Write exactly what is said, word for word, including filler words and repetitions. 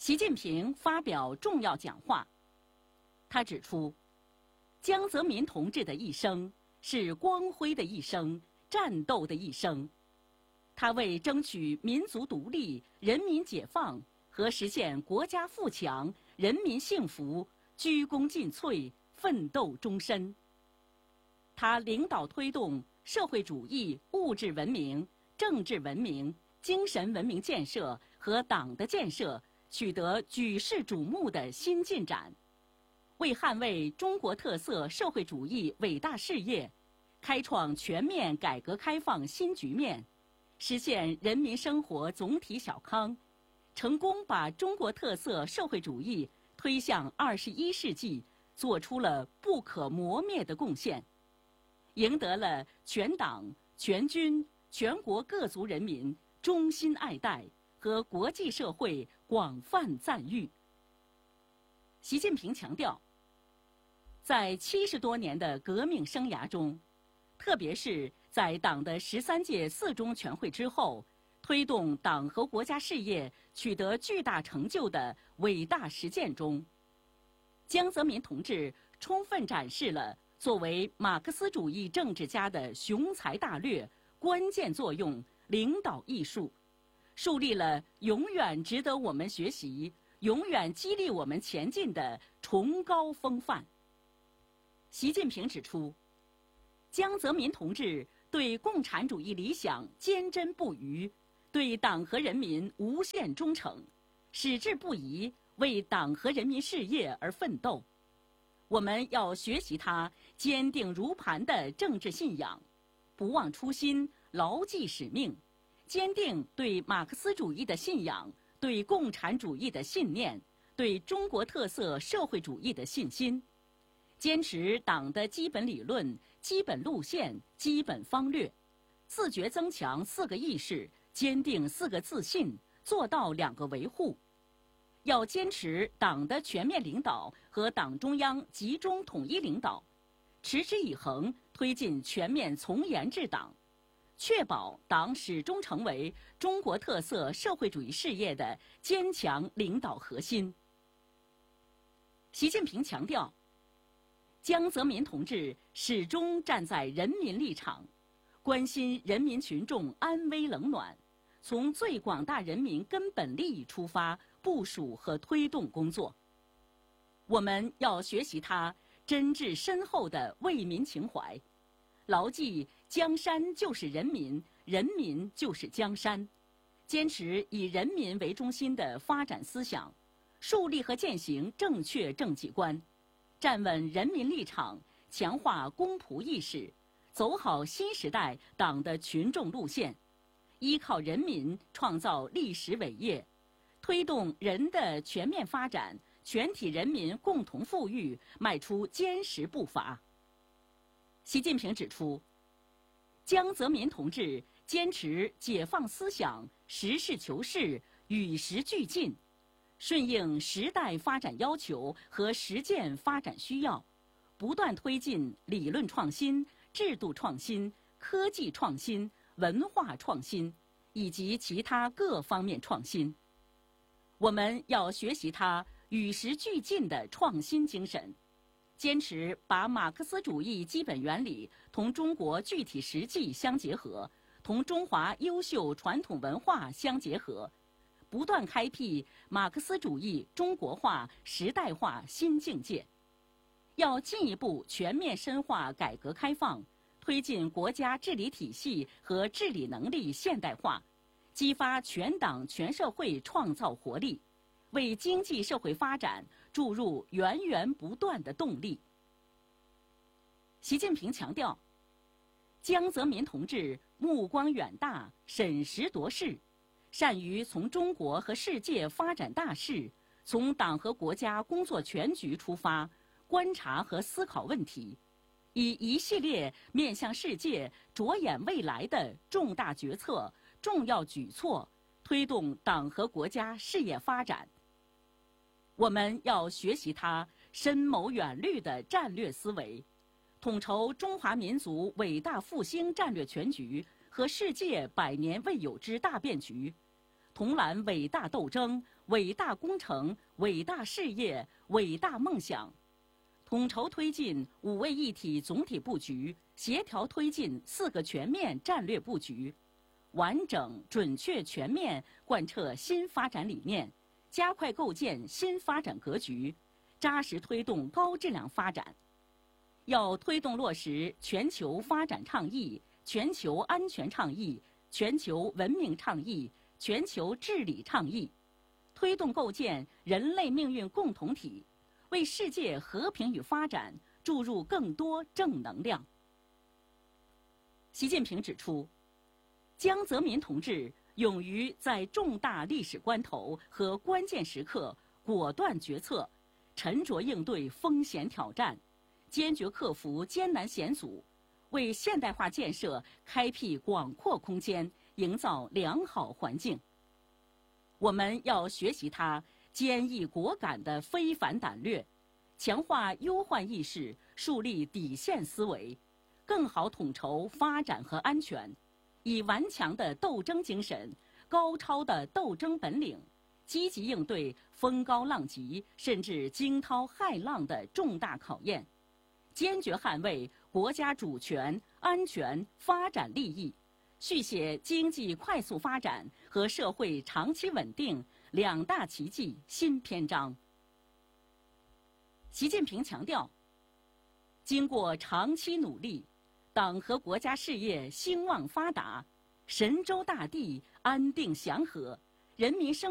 习近平发表重要讲话。他指出，江泽民同志的一生是光辉的一生，战斗的一生。他为争取民族独立、人民解放和实现国家富强、人民幸福鞠躬尽瘁，奋斗终身。他领导推动社会主义物质文明、政治文明、精神文明建设和党的建设取得举世瞩目的新进展，为捍卫中国特色社会主义伟大事业，开创全面改革开放新局面，实现人民生活总体小康，成功把中国特色社会主义推向二十一世纪，做出了不可磨灭的贡献，赢得了全党、全军、全国各族人民衷心爱戴和国际社会广泛赞誉。习近平强调，在七十多年的革命生涯中，特别是在党的十三届四中全会之后，推动党和国家事业取得巨大成就的伟大实践中，江泽民同志充分展示了作为马克思主义政治家的雄才大略、关键作用、领导艺术，树立了永远值得我们学习、永远激励我们前进的崇高风范。习近平指出，江泽民同志对共产主义理想坚贞不渝，对党和人民无限忠诚，矢志不移为党和人民事业而奋斗。我们要学习他坚定如磐的政治信仰，不忘初心，牢记使命，坚定对马克思主义的信仰，对共产主义的信念，对中国特色社会主义的信心，坚持党的基本理论、基本路线、基本方略，自觉增强四个意识，坚定四个自信，做到两个维护。要坚持党的全面领导和党中央集中统一领导，持之以恒推进全面从严治党，确保党始终成为中国特色社会主义事业的坚强领导核心。习近平强调，江泽民同志始终站在人民立场，关心人民群众安危冷暖，从最广大人民根本利益出发，部署和推动工作。我们要学习他真挚深厚的为民情怀，牢记江山就是人民，人民就是江山，坚持以人民为中心的发展思想，树立和践行正确政绩观，站稳人民立场，强化公仆意识，走好新时代党的群众路线，依靠人民创造历史伟业，推动人的全面发展、全体人民共同富裕迈出坚实步伐。习近平指出，江泽民同志坚持解放思想、实事求是、与时俱进，顺应时代发展要求和实践发展需要，不断推进理论创新、制度创新、科技创新、文化创新以及其他各方面创新。我们要学习他与时俱进的创新精神，坚持把马克思主义基本原理同中国具体实际相结合，同中华优秀传统文化相结合，不断开辟马克思主义中国化、时代化新境界。要进一步全面深化改革开放，推进国家治理体系和治理能力现代化，激发全党全社会创造活力，为经济社会发展注入源源不断的动力。习近平强调，江泽民同志目光远大，审时度势，善于从中国和世界发展大势，从党和国家工作全局出发，观察和思考问题，以一系列面向世界、着眼未来的重大决策、重要举措，推动党和国家事业发展。我们要学习他深谋远虑的战略思维，统筹中华民族伟大复兴战略全局和世界百年未有之大变局，统揽伟大斗争、 伟大工程、伟大事业、伟大梦想，统筹推进五位一体总体布局，协调推进四个全面战略布局，完整、准确、全面贯彻新发展理念，加快构建新发展格局，扎实推动高质量发展。要推动落实全球发展倡议、全球安全倡议、全球文明倡议、全球治理倡议，推动构建人类命运共同体，为世界和平与发展注入更多正能量。习近平指出，江泽民同志勇于在重大历史关头和关键时刻果断决策，沉着应对风险挑战，坚决克服艰难险阻，为现代化建设开辟广阔空间，营造良好环境。我们要学习他坚毅果敢的非凡胆略，强化忧患意识，树立底线思维，更好统筹发展和安全，以顽强的斗争精神、高超的斗争本领，积极应对风高浪急甚至惊涛骇浪的重大考验，坚决捍卫国家主权、安全、发展利益，续写经济快速发展和社会长期稳定两大奇迹新篇章。习近平强调，经过长期努力，党和国家事业兴旺发达，神州大地安定祥和，人民生